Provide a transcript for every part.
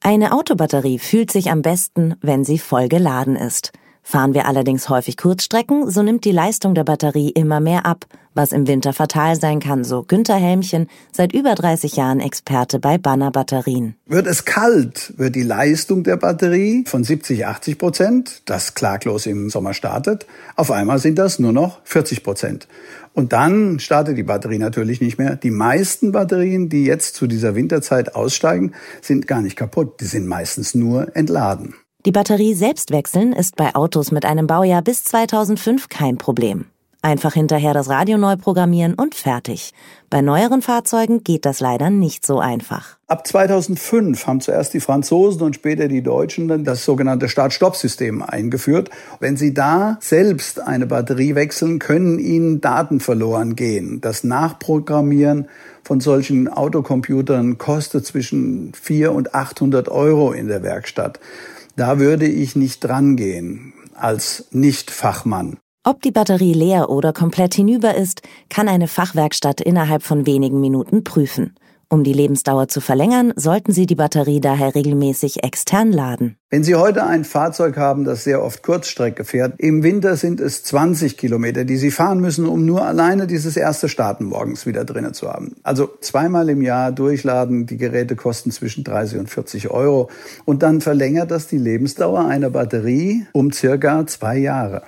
Eine Autobatterie fühlt sich am besten, wenn sie voll geladen ist. Fahren wir allerdings häufig Kurzstrecken, so nimmt die Leistung der Batterie immer mehr ab, was im Winter fatal sein kann, so Günther Helmchen, seit über 30 Jahren Experte bei Banner Batterien. Wird es kalt, wird die Leistung der Batterie von 70-80%, das klaglos im Sommer startet, auf einmal sind das nur noch 40%. Und dann startet die Batterie natürlich nicht mehr. Die meisten Batterien, die jetzt zu dieser Winterzeit aussteigen, sind gar nicht kaputt, die sind meistens nur entladen. Die Batterie selbst wechseln ist bei Autos mit einem Baujahr bis 2005 kein Problem. Einfach hinterher das Radio neu programmieren und fertig. Bei neueren Fahrzeugen geht das leider nicht so einfach. Ab 2005 haben zuerst die Franzosen und später die Deutschen dann das sogenannte Start-Stopp-System eingeführt. Wenn Sie da selbst eine Batterie wechseln, können Ihnen Daten verloren gehen. Das Nachprogrammieren von solchen Autocomputern kostet zwischen 400 und 800 € in der Werkstatt. Da würde ich nicht dran gehen, als Nicht-Fachmann. Ob die Batterie leer oder komplett hinüber ist, kann eine Fachwerkstatt innerhalb von wenigen Minuten prüfen. Um die Lebensdauer zu verlängern, sollten Sie die Batterie daher regelmäßig extern laden. Wenn Sie heute ein Fahrzeug haben, das sehr oft Kurzstrecke fährt, im Winter sind es 20 Kilometer, die Sie fahren müssen, um nur alleine dieses erste Starten morgens wieder drinnen zu haben. Also zweimal im Jahr durchladen, die Geräte kosten zwischen 30 und 40 € und dann verlängert das die Lebensdauer einer Batterie um circa 2 Jahre.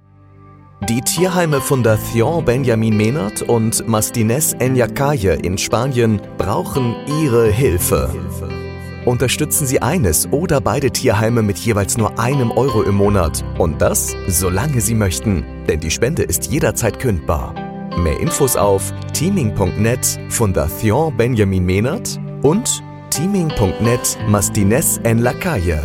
Die Tierheime Fundación Benjamin Menard und Mastines en la Calle in Spanien brauchen Ihre Hilfe. Unterstützen Sie eines oder beide Tierheime mit jeweils nur €1 im Monat. Und das, solange Sie möchten. Denn die Spende ist jederzeit kündbar. Mehr Infos auf teaming.net Fundación Benjamin Menard und teaming.net Mastines en la Calle.